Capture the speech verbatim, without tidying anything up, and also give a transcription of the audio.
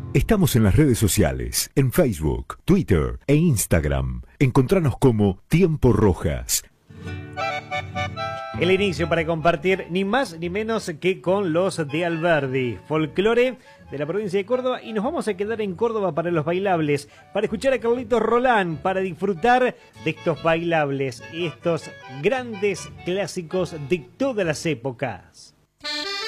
Estamos en las redes sociales, en Facebook, Twitter e Instagram. Encontranos como Tiempo Rojas. El inicio para compartir ni más ni menos que con los de Alberdi, folclore de la provincia de Córdoba, y nos vamos a quedar en Córdoba para los bailables, para escuchar a Carlitos Rolán, para disfrutar de estos bailables y estos grandes clásicos de todas las épocas.